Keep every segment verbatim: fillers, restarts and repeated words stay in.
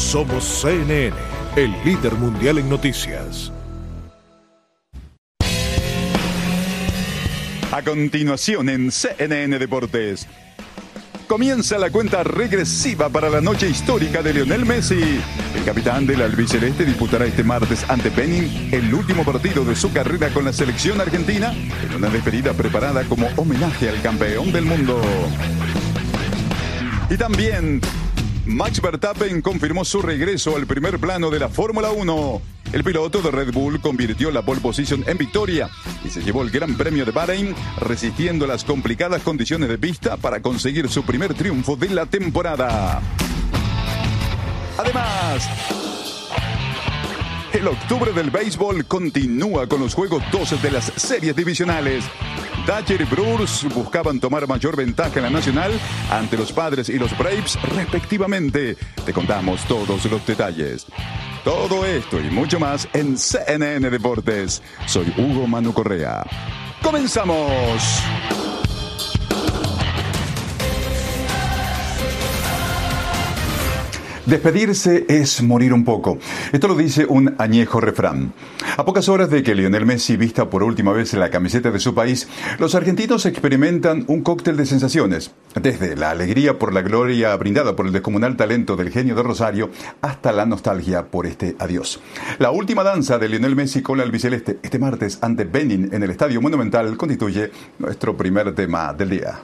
Somos C N N, el líder mundial en noticias. A continuación en C N N Deportes. Comienza la cuenta regresiva para la noche histórica de Lionel Messi. El capitán del albiceleste disputará este martes ante Benin el último partido de su carrera con la selección argentina en una despedida preparada como homenaje al campeón del mundo. Y también Max Verstappen confirmó su regreso al primer plano de la Fórmula uno. El piloto de Red Bull convirtió la pole position en victoria y se llevó el Gran Premio de Bahrein, resistiendo las complicadas condiciones de pista para conseguir su primer triunfo de la temporada. Además, el octubre del béisbol continúa con los juegos doce de las series divisionales. Dodgers y Brewers buscaban tomar mayor ventaja en la nacional ante los Padres y los Braves, respectivamente. Te contamos todos los detalles. Todo esto y mucho más en C N N Deportes. Soy Hugo Manu Correa. ¡Comenzamos! Despedirse es morir un poco. Esto lo dice un añejo refrán. A pocas horas de que Lionel Messi vista por última vez la camiseta de su país, los argentinos experimentan un cóctel de sensaciones. Desde la alegría por la gloria brindada por el descomunal talento del genio de Rosario, hasta la nostalgia por este adiós. La última danza de Lionel Messi con la albiceleste este martes ante Benin en el Estadio Monumental constituye nuestro primer tema del día.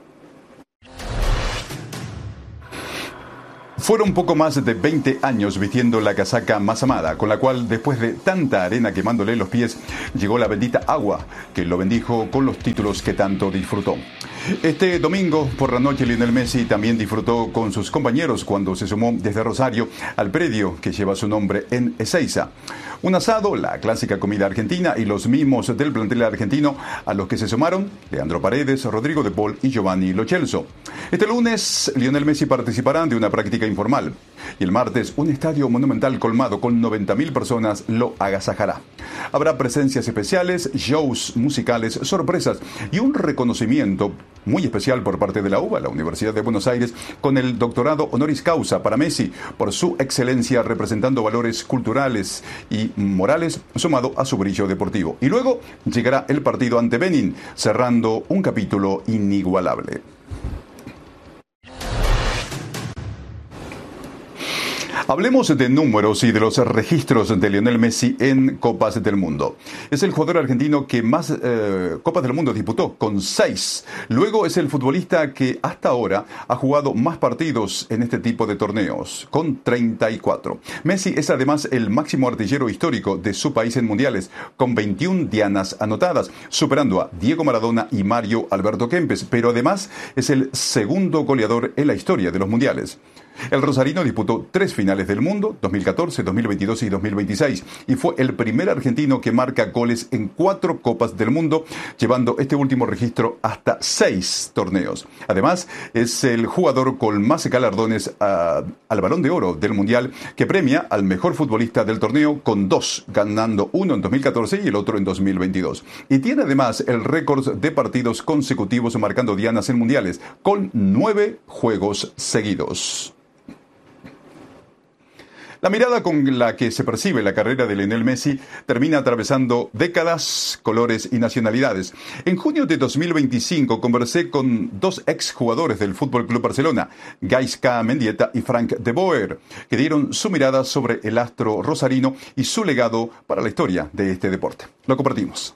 Fueron poco más de veinte años vistiendo la casaca más amada, con la cual, después de tanta arena quemándole los pies, llegó la bendita agua, que lo bendijo con los títulos que tanto disfrutó. Este domingo por la noche Lionel Messi también disfrutó con sus compañeros cuando se sumó desde Rosario al predio que lleva su nombre en Ezeiza. Un asado, la clásica comida argentina y los mimos del plantel argentino a los que se sumaron Leandro Paredes, Rodrigo de Paul y Giovanni Lo Celso. Este lunes Lionel Messi participará de una práctica informal y el martes un estadio monumental colmado con noventa mil personas lo agasajará. Habrá presencias especiales, shows musicales, sorpresas y un reconocimiento muy especial por parte de la U B A, la Universidad de Buenos Aires, con el doctorado honoris causa para Messi por su excelencia representando valores culturales y morales sumado a su brillo deportivo. Y luego llegará el partido ante Benin, cerrando un capítulo inigualable. Hablemos de números y de los registros de Lionel Messi en Copas del Mundo. Es el jugador argentino que más eh, Copas del Mundo disputó, con seis. Luego es el futbolista que hasta ahora ha jugado más partidos en este tipo de torneos, con treinta y cuatro. Messi es además el máximo artillero histórico de su país en mundiales, con veintiuna dianas anotadas, superando a Diego Maradona y Mario Alberto Kempes, pero además es el segundo goleador en la historia de los mundiales. El rosarino disputó tres finales del mundo, dos mil catorce, dos mil veintidós y dos mil veintiséis, y fue el primer argentino que marca goles en cuatro Copas del Mundo, llevando este último registro hasta seis torneos. Además, es el jugador con más galardones uh, al Balón de Oro del Mundial, que premia al mejor futbolista del torneo con dos, ganando uno en dos mil catorce y el otro en dos mil veintidós. Y tiene además el récord de partidos consecutivos marcando dianas en mundiales, con nueve juegos seguidos. La mirada con la que se percibe la carrera de Lionel Messi termina atravesando décadas, colores y nacionalidades. En junio de dos mil veinticinco conversé con dos exjugadores del F C Barcelona, Gaizka Mendieta y Frank de Boer, que dieron su mirada sobre el astro rosarino y su legado para la historia de este deporte. Lo compartimos.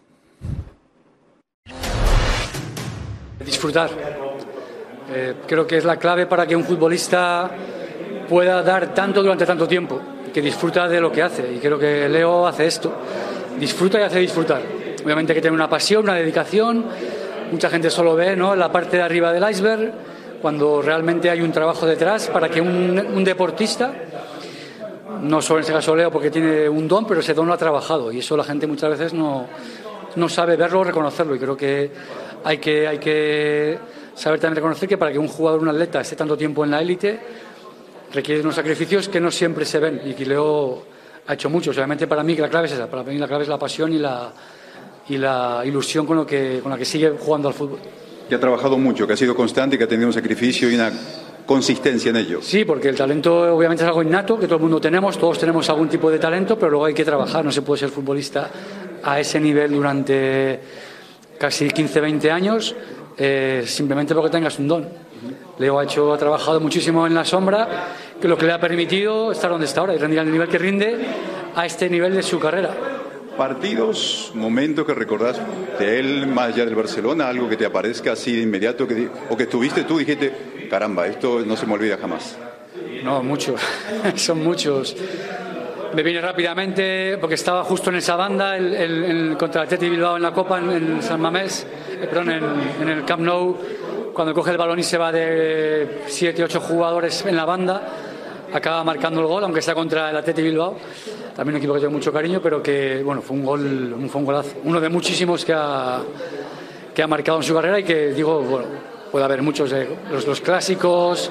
Disfrutar. Eh, creo que es la clave para que un futbolista pueda dar tanto durante tanto tiempo, que disfruta de lo que hace, y creo que Leo hace esto, disfruta y hace disfrutar. Obviamente hay que tener una pasión, una dedicación. Mucha gente solo ve, ¿no?, la parte de arriba del iceberg, cuando realmente hay un trabajo detrás para que un, un deportista, no solo en este caso Leo porque tiene un don, pero ese don lo ha trabajado, y eso la gente muchas veces no, no sabe verlo o reconocerlo, y creo que hay que, hay que saber también reconocer que para que un jugador, un atleta, esté tanto tiempo en la élite, requiere unos sacrificios que no siempre se ven, y que Leo ha hecho mucho. Obviamente para mí que la clave es esa, para mí la clave es la pasión y la, y la ilusión con, lo que, con la que sigue jugando al fútbol. Que ha trabajado mucho, que ha sido constante, que ha tenido un sacrificio y una consistencia en ello. Sí, porque el talento obviamente es algo innato, que todo el mundo tenemos, todos tenemos algún tipo de talento, pero luego hay que trabajar, no se puede ser futbolista a ese nivel durante casi quince, veinte años, eh, simplemente porque tengas un don. Leo ha hecho, ha trabajado muchísimo en la sombra, que lo que le ha permitido estar donde está ahora y rendir al nivel que rinde a este nivel de su carrera. Partidos, momentos que recordás de él más allá del Barcelona, algo que te aparezca así de inmediato, que, o que estuviste tú, dijiste, caramba, esto no se me olvida jamás. No, muchos, son muchos. Me viene rápidamente, porque estaba justo en esa banda, el, el, el, contra el Athletic Bilbao en la Copa, en, en San Mamés, eh, perdón, en, en el Camp Nou, cuando coge el balón y se va de siete, ocho jugadores en la banda, acaba marcando el gol, aunque sea contra el Athletic Bilbao, también un equipo que tengo mucho cariño, pero que, bueno, fue un gol, fue un golazo, uno de muchísimos que ha, que ha marcado en su carrera y que, digo, bueno, puede haber muchos, eh, los, los clásicos,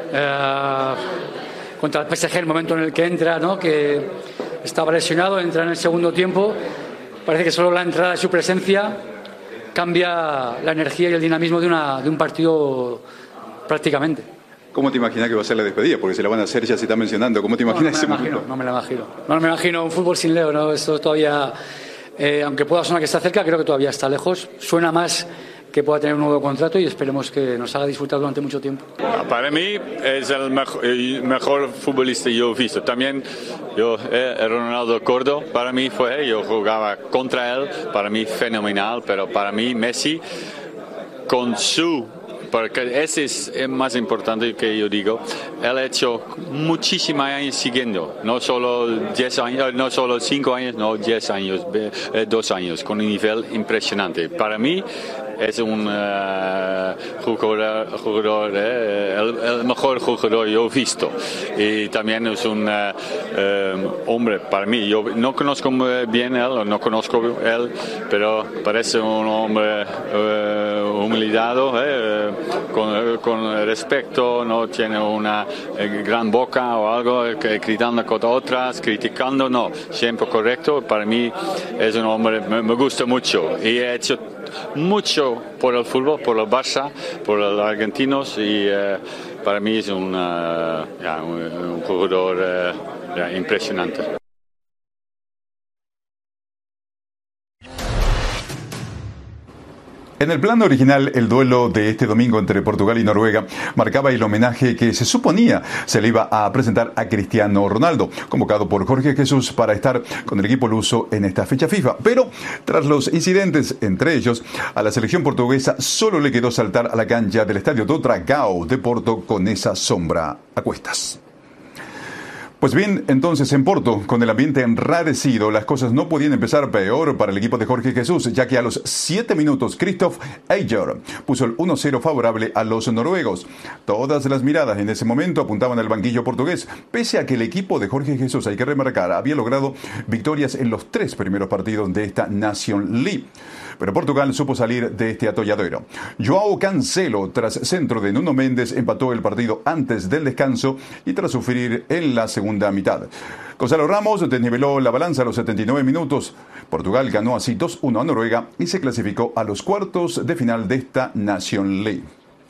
eh, contra el P S G, el momento en el que entra, ¿no?, que estaba lesionado, entra en el segundo tiempo, parece que solo la entrada de su presencia cambia la energía y el dinamismo de, una, de un partido prácticamente. ¿Cómo te imaginas que va a ser la despedida? Porque se la van a hacer, ya se está mencionando. ¿Cómo te imaginas ese momento? No, no me la imagino. No me imagino un fútbol sin Leo, ¿no? Esto todavía, eh, aunque pueda sonar que está cerca, creo que todavía está lejos. Suena más que pueda tener un nuevo contrato y esperemos que nos haga disfrutar durante mucho tiempo. Para mí es el mejor, el mejor futbolista que yo he visto. También yo, eh, Ronaldo Cordo, para mí fue, yo jugaba contra él, para mí fenomenal, pero para mí Messi con su... Porque ese es más importante que yo digo. Él ha hecho muchísimos años siguiendo, no solo diez años, no solo cinco años, no diez años, dos años, con un nivel impresionante. Para mí es un uh, jugador, jugador eh, el, el mejor jugador que yo he visto. Y también es un uh, um, hombre, para mí, yo no conozco bien él, no conozco él, pero parece un hombre uh, humildado, eh, con, con respeto, no tiene una eh, gran boca o algo, que, gritando con otras, criticando, no, siempre correcto. Para mí es un hombre, me, me gusta mucho y he hecho mucho por el fútbol, por el Barça, por los argentinos y eh, para mí es un, uh, yeah, un, un jugador uh, yeah, impresionante. En el plan original, el duelo de este domingo entre Portugal y Noruega marcaba el homenaje que se suponía se le iba a presentar a Cristiano Ronaldo, convocado por Jorge Jesús para estar con el equipo luso en esta fecha FIFA. Pero tras los incidentes entre ellos, a la selección portuguesa solo le quedó saltar a la cancha del estadio do Dragão de Porto con esa sombra a cuestas. Pues bien, entonces en Porto, con el ambiente enrarecido, las cosas no podían empezar peor para el equipo de Jorge Jesús, ya que a los siete minutos Christoph Eiger puso el uno cero favorable a los noruegos. Todas las miradas en ese momento apuntaban al banquillo portugués, pese a que el equipo de Jorge Jesús, hay que remarcar, había logrado victorias en los tres primeros partidos de esta Nation League. Pero Portugal supo salir de este atolladero. Joao Cancelo, tras centro de Nuno Méndez, empató el partido antes del descanso y tras sufrir en la segunda mitad. Gonzalo Ramos desniveló la balanza a los setenta y nueve minutos. Portugal ganó así dos uno a Noruega y se clasificó a los cuartos de final de esta Nation League.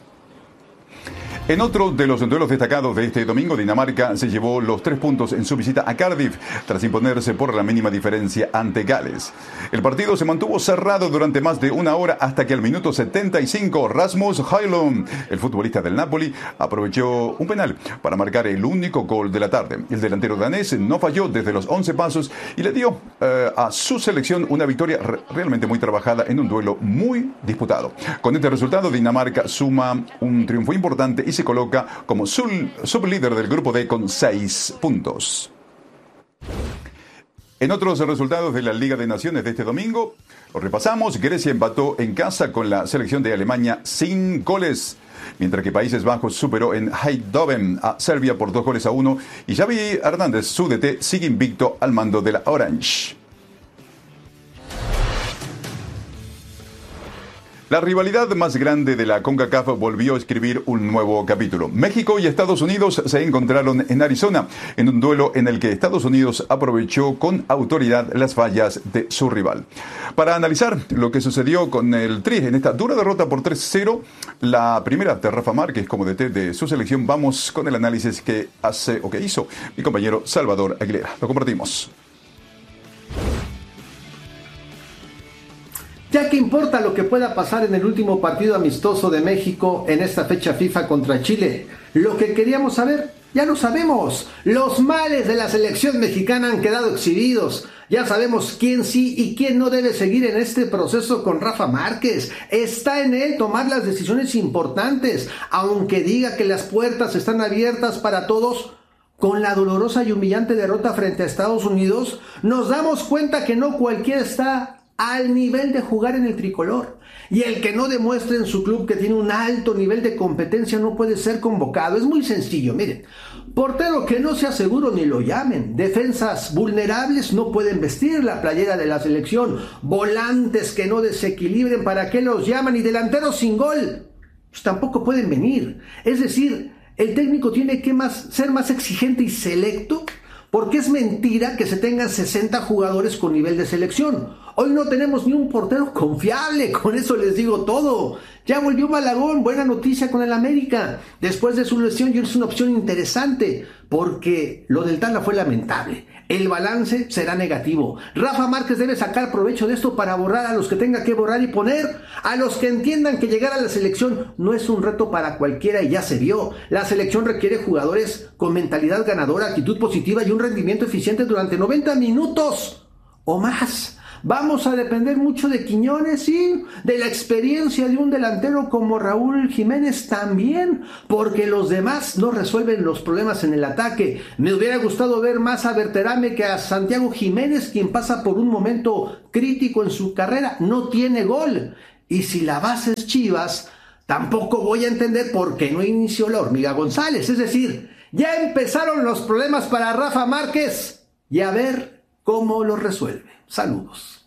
En otro de los duelos destacados de este domingo, Dinamarca se llevó los tres puntos en su visita a Cardiff tras imponerse por la mínima diferencia ante Gales. El partido se mantuvo cerrado durante más de una hora hasta que al minuto setenta y cinco Rasmus Højlund, el futbolista del Napoli, aprovechó un penal para marcar el único gol de la tarde. El delantero danés no falló desde los once pasos y le dio eh, a su selección una victoria re- realmente muy trabajada en un duelo muy disputado. Con este resultado, Dinamarca suma un triunfo importante y se coloca como sublíder del grupo D con seis puntos. En otros resultados de la Liga de Naciones de este domingo, lo repasamos. Grecia empató en casa con la selección de Alemania sin goles, mientras que Países Bajos superó en Eindhoven a Serbia por dos goles a uno y Xavi Hernández, su D T, sigue invicto al mando de la Orange. La rivalidad más grande de la CONCACAF volvió a escribir un nuevo capítulo. México y Estados Unidos se encontraron en Arizona, en un duelo en el que Estados Unidos aprovechó con autoridad las fallas de su rival. Para analizar lo que sucedió con el Tri en esta dura derrota por tres cero, la primera de Rafa Márquez como D T de su selección, vamos con el análisis que hace o que hizo mi compañero Salvador Aguilera. Lo compartimos. Ya que importa lo que pueda pasar en el último partido amistoso de México en esta fecha FIFA contra Chile, lo que queríamos saber, ya lo sabemos. Los males de la selección mexicana han quedado exhibidos. Ya sabemos quién sí y quién no debe seguir en este proceso con Rafa Márquez. Está en él tomar las decisiones importantes, aunque diga que las puertas están abiertas para todos. Con la dolorosa y humillante derrota frente a Estados Unidos, nos damos cuenta que no cualquiera está al nivel de jugar en el tricolor. Y el que no demuestre en su club que tiene un alto nivel de competencia no puede ser convocado. Es muy sencillo, miren. Portero que no sea seguro ni lo llamen. Defensas vulnerables no pueden vestir la playera de la selección. Volantes que no desequilibren, ¿para qué los llaman? Y delanteros sin gol, pues tampoco pueden venir. Es decir, el técnico tiene que más, ser más exigente y selecto, porque es mentira que se tengan sesenta jugadores con nivel de selección. Hoy no tenemos ni un portero confiable, con eso les digo todo. Ya volvió Malagón, buena noticia con el América. Después de su lesión, yo es una opción interesante, porque lo del Tala fue lamentable. El balance será negativo. Rafa Márquez debe sacar provecho de esto para borrar a los que tenga que borrar y poner a los que entiendan que llegar a la selección no es un reto para cualquiera y ya se vio. La selección requiere jugadores con mentalidad ganadora, actitud positiva y un rendimiento eficiente durante noventa minutos o más. Vamos a depender mucho de Quiñones, sí, de la experiencia de un delantero como Raúl Jiménez también, porque los demás no resuelven los problemas en el ataque. Me hubiera gustado ver más a Berterame que a Santiago Jiménez, quien pasa por un momento crítico en su carrera, no tiene gol. Y si la base es Chivas, tampoco voy a entender por qué no inició la Hormiga González. Es decir, ya empezaron los problemas para Rafa Márquez y a ver cómo los resuelve. Saludos.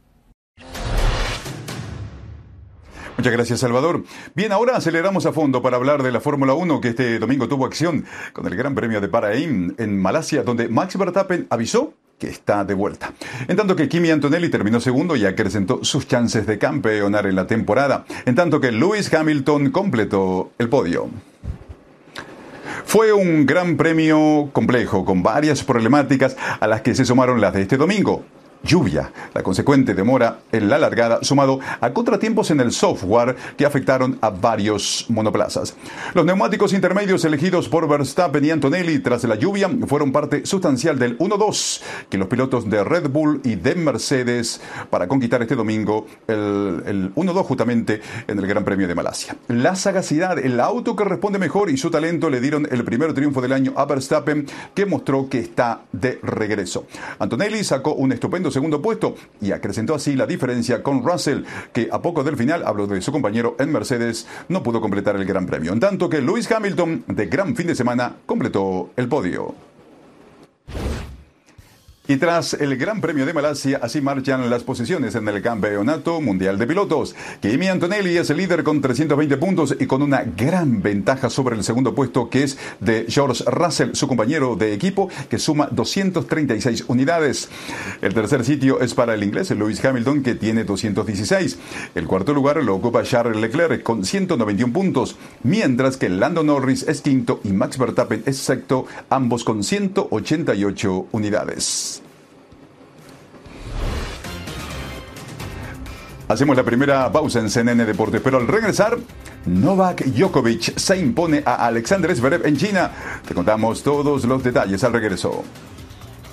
Muchas gracias, Salvador. Bien, ahora aceleramos a fondo para hablar de la Fórmula uno, que este domingo tuvo acción con el Gran Premio de Bahrein en Malasia, donde Max Verstappen avisó que está de vuelta. En tanto que Kimi Antonelli terminó segundo y acrecentó sus chances de campeonar en la temporada, en tanto que Lewis Hamilton completó el podio. Fue un gran premio complejo, con varias problemáticas a las que se sumaron las de este domingo. Lluvia, la consecuente demora en la largada, sumado a contratiempos en el software que afectaron a varios monoplazas. Los neumáticos intermedios elegidos por Verstappen y Antonelli tras la lluvia fueron parte sustancial del uno dos que los pilotos de Red Bull y de Mercedes para conquistar este domingo el, el uno dos justamente en el Gran Premio de Malasia. La sagacidad, el auto que responde mejor y su talento le dieron el primer triunfo del año a Verstappen, que mostró que está de regreso. Antonelli sacó un estupendo segundo puesto y acrecentó así la diferencia con Russell, que a poco del final, habló de su compañero en Mercedes, no pudo completar el Gran Premio, en tanto que Lewis Hamilton, de gran fin de semana, completó el podio. Y tras el Gran Premio de Malasia, así marchan las posiciones en el Campeonato Mundial de Pilotos. Kimi Antonelli es el líder con trescientos veinte puntos y con una gran ventaja sobre el segundo puesto, que es de George Russell, su compañero de equipo, que suma doscientas treinta y seis unidades. El tercer sitio es para el inglés Lewis Hamilton, que tiene doscientos dieciséis. El cuarto lugar lo ocupa Charles Leclerc con ciento noventa y uno puntos, mientras que Lando Norris es quinto y Max Verstappen es sexto, ambos con ciento ochenta y ocho unidades. Hacemos la primera pausa en C N N Deportes, pero al regresar, Novak Djokovic se impone a Alexander Zverev en China. Te contamos todos los detalles al regreso.